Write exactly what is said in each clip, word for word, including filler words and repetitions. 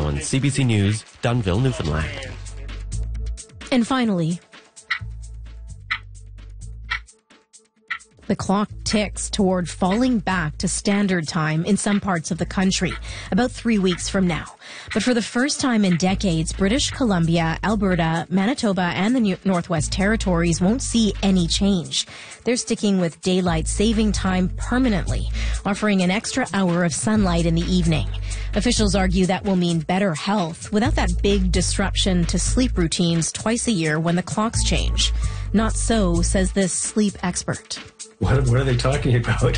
Cowan, C B C News, Dunnville, Newfoundland. And finally, the clock ticks toward falling back to standard time in some parts of the country, about three weeks from now. But for the first time in decades, British Columbia, Alberta, Manitoba, and the Northwest Territories won't see any change. They're sticking with daylight saving time permanently, offering an extra hour of sunlight in the evening. Officials argue that will mean better health without that big disruption to sleep routines twice a year when the clocks change. Not so, says this sleep expert. What, what are they talking about?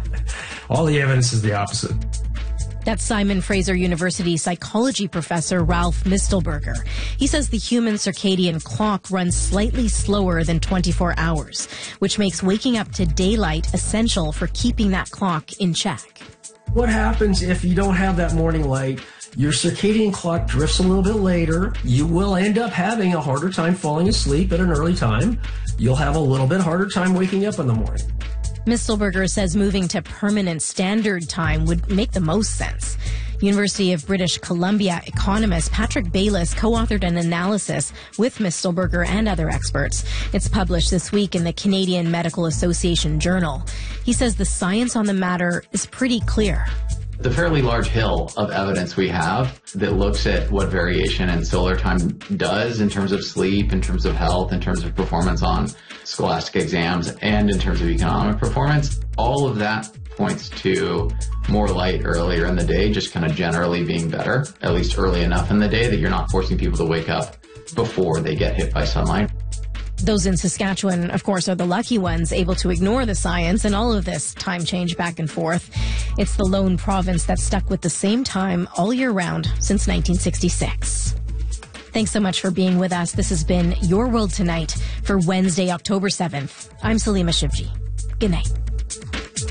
All the evidence is the opposite. That's Simon Fraser University psychology professor Ralph Mistelberger. He says the human circadian clock runs slightly slower than twenty-four hours, which makes waking up to daylight essential for keeping that clock in check. What happens if you don't have that morning light? Your circadian clock drifts a little bit later. You will end up having a harder time falling asleep at an early time. You'll have a little bit harder time waking up in the morning. Mistelberger says moving to permanent standard time would make the most sense. University of British Columbia economist Patrick Bayless co-authored an analysis with Mistelberger and other experts. It's published this week in the Canadian Medical Association Journal. He says the science on the matter is pretty clear. The fairly large hill of evidence we have that looks at what variation in solar time does in terms of sleep, in terms of health, in terms of performance on scholastic exams, and in terms of economic performance, all of that points to more light earlier in the day, just kind of generally being better, at least early enough in the day that you're not forcing people to wake up before they get hit by sunlight. Those in Saskatchewan, of course, are the lucky ones, able to ignore the science and all of this time change back and forth. It's the lone province that's stuck with the same time all year round since nineteen sixty-six. Thanks so much for being with us. This has been Your World Tonight for Wednesday, October seventh. I'm Salima Shivji. Good night.